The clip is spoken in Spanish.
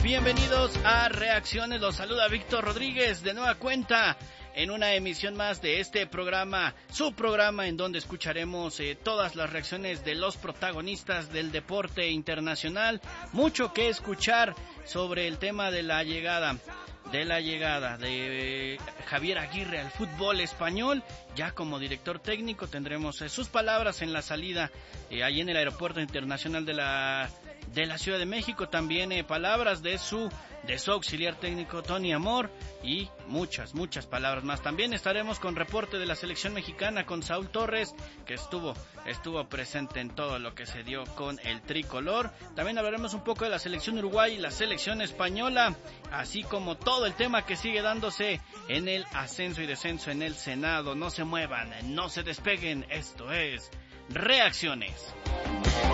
Bienvenidos a Reacciones, los saluda Víctor Rodríguez de nueva cuenta en una emisión más de este programa, su programa en donde escucharemos todas las reacciones de los protagonistas del deporte internacional, mucho que escuchar sobre el tema de la llegada de Javier Aguirre al fútbol español. Ya como director técnico tendremos sus palabras en la salida ahí en el Aeropuerto Internacional de la Ciudad de México, también palabras de su auxiliar técnico Tony Amor y muchas palabras más. También estaremos con reporte de la selección mexicana con Saúl Torres, que estuvo presente en todo lo que se dio con el tricolor. También hablaremos un poco de la selección Uruguay y la selección española, así como todo el tema que sigue dándose en el ascenso y descenso en el Senado. No se muevan, no se despeguen, esto es Reacciones.